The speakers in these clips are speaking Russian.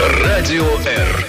Радио Р.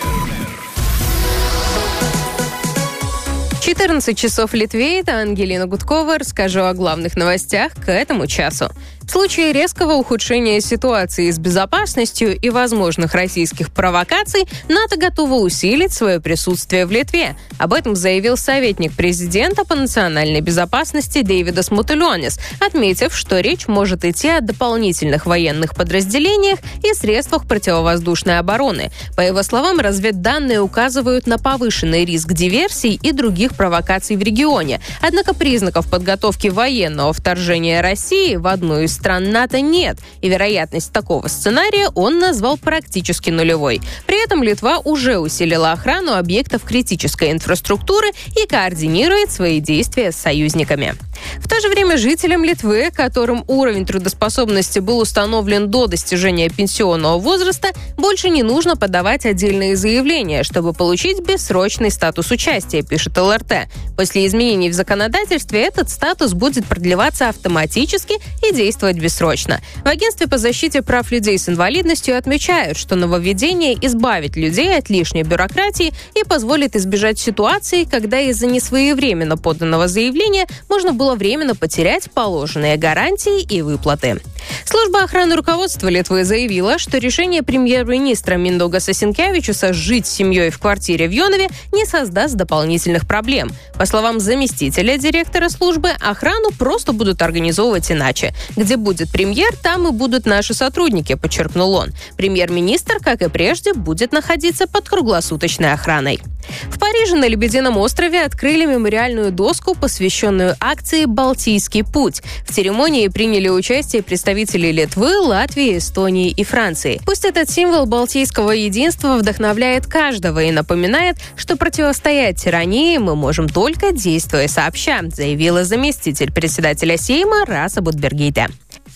14 часов в Литве. Это Ангелина Гудкова. Расскажу о главных новостях к этому часу. В случае резкого ухудшения ситуации с безопасностью и возможных российских провокаций НАТО готово усилить свое присутствие в Литве. Об этом заявил советник президента по национальной безопасности Дейвидас Матулионис, отметив, что речь может идти о дополнительных военных подразделениях и средствах противовоздушной обороны. По его словам, разведданные указывают на повышенный риск диверсий и других провокаций в регионе. Однако признаков подготовки военного вторжения России в одну из стран НАТО нет, и вероятность такого сценария он назвал практически нулевой. При этом Литва уже усилила охрану объектов критической инфраструктуры и координирует свои действия с союзниками. В то же время жителям Литвы, которым уровень трудоспособности был установлен до достижения пенсионного возраста, больше не нужно подавать отдельные заявления, чтобы получить бессрочный статус участия, пишет ЛРТ. После изменений в законодательстве этот статус будет продлеваться автоматически и действовать бессрочно. В Агентстве по защите прав людей с инвалидностью отмечают, что нововведение избавит людей от лишней бюрократии и позволит избежать ситуации, когда из-за несвоевременно поданного заявления можно было временно потерять положенные гарантии и выплаты. Служба охраны руководства Литвы заявила, что решение премьер-министра Миндаугаса Синкевичуса жить с семьей в квартире в Йонаве не создаст дополнительных проблем. По словам заместителя директора службы, охрану просто будут организовывать иначе. Где будет премьер, там и будут наши сотрудники, подчеркнул он. Премьер-министр, как и прежде, будет находиться под круглосуточной охраной. В Париже на Лебедином острове открыли мемориальную доску, посвященную акции «Балтийский путь». В церемонии приняли участие представители Литвы, Латвии, Эстонии и Франции. Пусть этот символ балтийского единства вдохновляет каждого и напоминает, что противостоять тирании мы можем только действуя сообща, заявила заместитель председателя Сейма Раса Будбергите.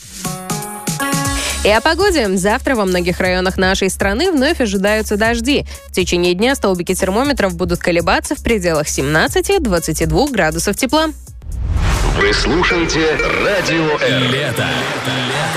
И о погоде. Завтра во многих районах нашей страны вновь ожидаются дожди. В течение дня столбики термометров будут колебаться в пределах 17-22 градусов тепла. Вы слушаете Радио Р. Лето.